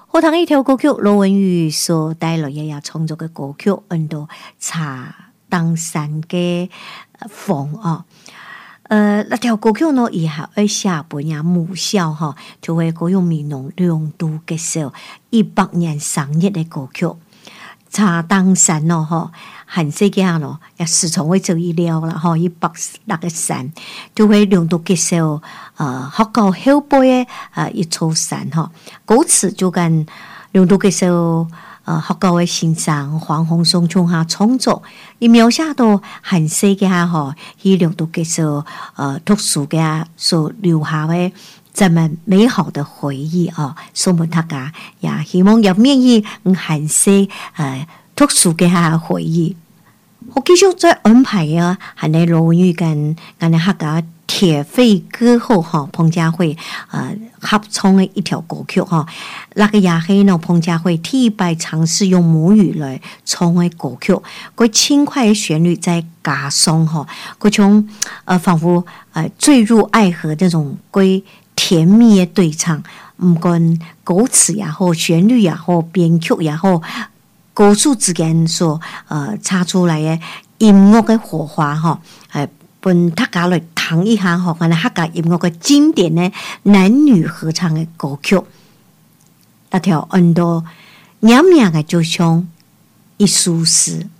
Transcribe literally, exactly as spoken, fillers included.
好听一条歌曲，罗文玉所带来也也创作嘅歌曲，叫做《茶当山嘅風》哦。呃，那條歌曲呢，以後要寫俾人母校哈，就會嗰用民農兩度嘅時候，一百年生日嘅歌曲。茶當山咯，嗬，韓世界咯，也時常會做醫療啦，嗬，一百六個山，就會兩度嘅時候，呃，學校後輩嘅呃一座山嗬，嗰次就跟兩度嘅時候。呃，學校嘅先生黃鴻松從下創作，而描寫到韓世嘅下嗬，喺兩度嘅時候，呃，讀書嘅所留下嘅這麼美好的回憶哦，送俾大家，也希望入面去韓世呃讀書嘅下回憶。我繼續再安排啊，係你羅文玉跟我哋客家鐵肺歌后哈彭佳慧呃合唱的一條歌曲哈，那個也係呢彭佳慧第一擺嘗試用母語來唱的歌曲，佢輕快的旋律再加上哈，嗰種呃仿佛呃墜入愛河這種歸甜蜜的對唱，唔管歌詞也好，旋律也好，編曲也好，歌手之間所呃擦出來的音樂的火花哈，誒本大家來談一下嗬，我哋客家音樂嘅經典呢男女合唱嘅歌曲，那條很多娘娘嘅就像一首詩。